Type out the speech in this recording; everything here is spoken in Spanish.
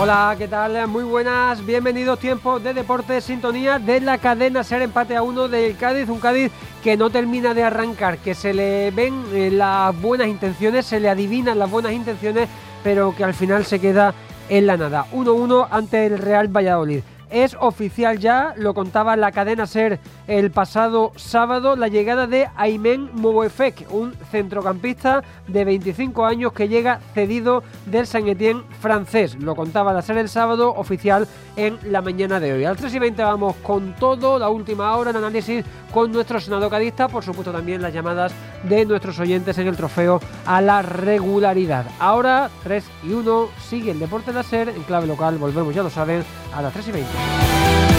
Hola, ¿qué tal? Muy buenas, bienvenidos. Tiempo de deporte, sintonía de la cadena SER. Empate a 1 del Cádiz, un Cádiz que no termina de arrancar, que se le ven las buenas intenciones, se le adivinan las buenas intenciones, pero que al final se queda en la nada. 1-1 ante el Real Valladolid. Es oficial ya, lo contaba la cadena SER el pasado sábado, la llegada de Aymen Mouefek, un centrocampista de 25 años que llega cedido del Saint-Étienne francés. Lo contaba la SER el sábado, oficial en la mañana de hoy. Al 3:20 vamos con todo, la última hora en análisis con nuestro senado cadista, por supuesto también las llamadas de nuestros oyentes en el trofeo a la regularidad. Ahora 3-1, sigue el deporte de la SER en clave local, volvemos, ya lo saben, a las 3:20.